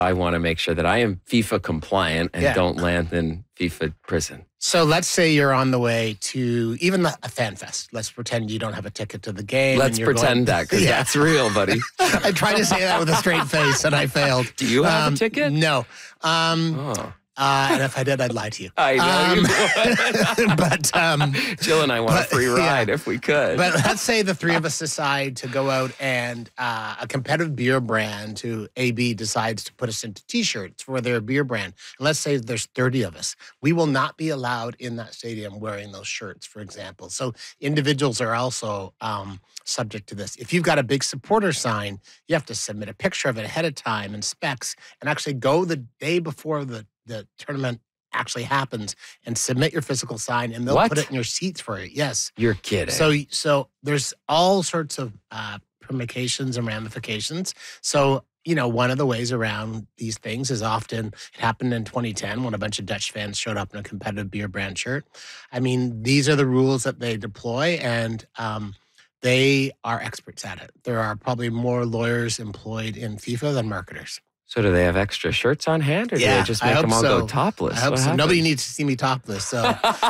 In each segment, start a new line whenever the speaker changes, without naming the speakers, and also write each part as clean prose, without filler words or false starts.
I want to make sure that I am FIFA compliant and don't land in FIFA prison.
So let's say you're on the way to even a fan fest. Let's pretend you don't have a ticket to the game.
Let's pretend that, because that's real, buddy.
I tried to say that with a straight face and I failed.
Do you have a ticket?
No. And if I did, I'd lie to you.
I know you would.
But
Jill and I want a free ride if we could.
But let's say the three of us decide to go out and a competitive beer brand to AB decides to put us into T-shirts for their beer brand. And let's say there's 30 of us. We will not be allowed in that stadium wearing those shirts, for example. So individuals are also subject to this. If you've got a big supporter sign, you have to submit a picture of it ahead of time and specs and actually go the day before the tournament actually happens and submit your physical sign and they'll put it in your seats for you. Yes.
You're kidding.
So there's all sorts of permutations and ramifications. So, one of the ways around these things is often, it happened in 2010 when a bunch of Dutch fans showed up in a competitive beer brand shirt. I mean, these are the rules that they deploy and they are experts at it. There are probably more lawyers employed in FIFA than marketers.
So do they have extra shirts on hand, or do they just make them all go topless?
I hope so. Nobody needs to see me topless. So,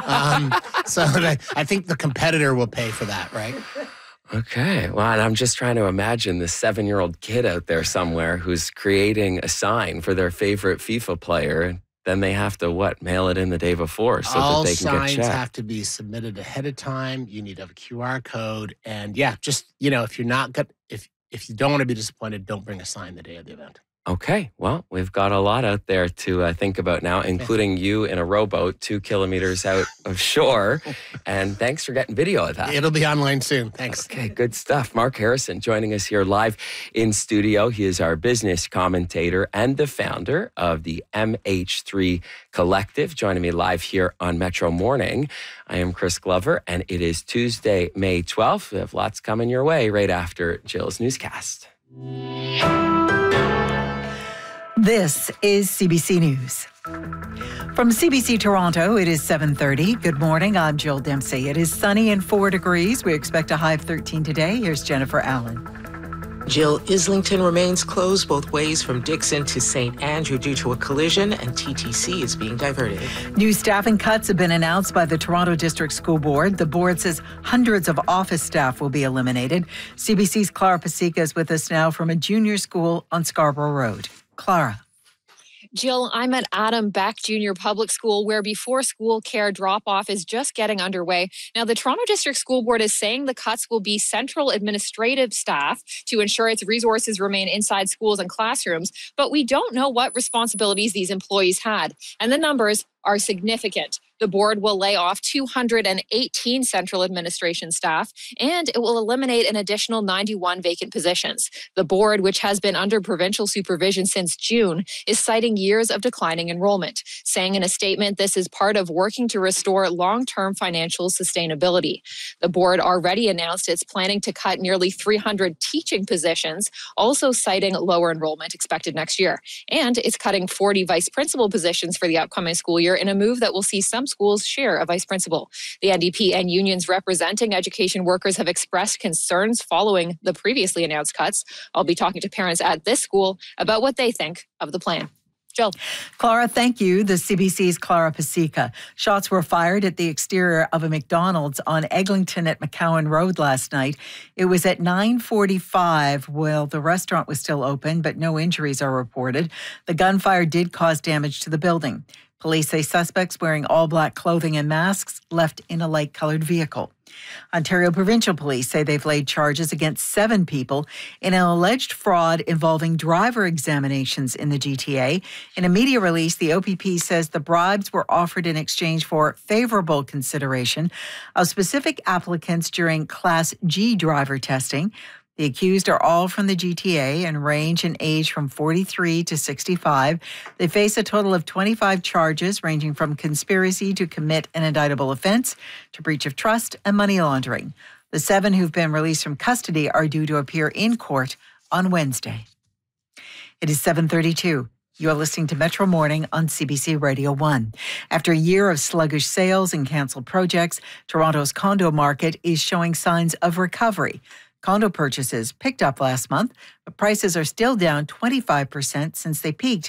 I think the competitor will pay for that, right?
Okay. Well, and I'm just trying to imagine this 7-year-old kid out there somewhere who's creating a sign for their favorite FIFA player. And then they have to, mail it in the day before so that they can get checked. All signs
have to be submitted ahead of time. You need to have a QR code. And if you're not good, if you don't want to be disappointed, don't bring a sign the day of the event.
Okay, well, we've got a lot out there to think about now, including you in a rowboat 2 kilometers out of shore. And thanks for getting video of that.
It'll be online soon. Thanks.
Okay, good stuff. Mark Harrison joining us here live in studio. He is our business commentator and the founder of the MH3 Collective, joining me live here on Metro Morning. I am Chris Glover, and it is Tuesday, May 12th. We have lots coming your way right after Jill's newscast.
This is CBC News. From CBC Toronto, it is 7:30. Good morning, I'm Jill Dempsey. It is sunny and 4 degrees. We expect a high of 13 today. Here's Jennifer Allen.
Jill, Islington remains closed both ways from Dixon to St. Andrew due to a collision, and TTC is being diverted.
New staffing cuts have been announced by the Toronto District School Board. The board says hundreds of office staff will be eliminated. CBC's Clara Pasica is with us now from a junior school on Scarborough Road. Clara.
Jill, I'm at Adam Beck Junior Public School, where before school care drop-off is just getting underway. Now, the Toronto District School Board is saying the cuts will be central administrative staff to ensure its resources remain inside schools and classrooms, but we don't know what responsibilities these employees had, and the numbers are significant. The board will lay off 218 central administration staff, and it will eliminate an additional 91 vacant positions. The board, which has been under provincial supervision since June, is citing years of declining enrollment, saying in a statement this is part of working to restore long-term financial sustainability. The board already announced it's planning to cut nearly 300 teaching positions, also citing lower enrollment expected next year. And it's cutting 40 vice principal positions for the upcoming school year in a move that will see some schools share a vice principal. The NDP and unions representing education workers have expressed concerns following the previously announced cuts. I'll be talking to parents at this school about what they think of the plan. Jill.
Clara, thank you. The CBC's Clara Pasica. Shots were fired at the exterior of a McDonald's on Eglinton at McCowan Road last night. It was at 9:45 while the restaurant was still open, but no injuries are reported. The gunfire did cause damage to the building. Police say suspects wearing all black clothing and masks left in a light-colored vehicle. Ontario Provincial Police say they've laid charges against 7 people in an alleged fraud involving driver examinations in the GTA. In a media release, the OPP says the bribes were offered in exchange for favorable consideration of specific applicants during Class G driver testing. The accused are all from the GTA and range in age from 43 to 65. They face a total of 25 charges ranging from conspiracy to commit an indictable offense to breach of trust and money laundering. The 7 who've been released from custody are due to appear in court on Wednesday. It is 7:32. You are listening to Metro Morning on CBC Radio 1. After a year of sluggish sales and cancelled projects, Toronto's condo market is showing signs of recovery. Condo purchases picked up last month, but prices are still down 25% since they peaked